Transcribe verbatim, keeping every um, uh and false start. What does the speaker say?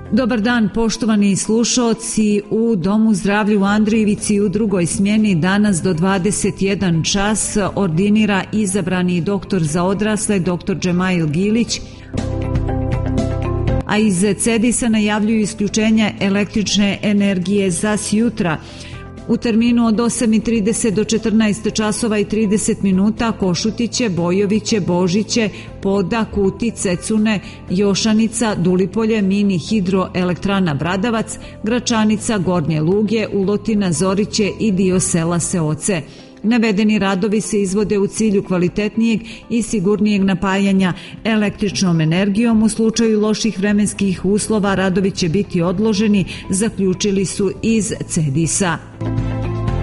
Dobar dan, poštovani slušaoci. U Domu zdravlja u Andrijevici u drugoj smjeni danas do dvadeset jedan čas ordinira izabrani doktor za odrasle dr Džemail Gilić, a iz CEDIS-a najavljuju isključenje električne energije za sjutra. U terminu od osam i trideset do četrnaest časova i trideset minuta Košutiće, Bojoviće, Božiće, Poda, Kuti, Cecune, Jošanica, Dulipolje, Mini hidroelektrana Bradavac, Gračanica, Gornje Luge, Ulotina, Zoriće i dio sela Seoce. Navedeni radovi se izvode u cilju kvalitetnijeg i sigurnijeg napajanja električnom energijom. U slučaju loših vremenskih uslova radovi će biti odloženi, zaključili su iz CEDIS-a.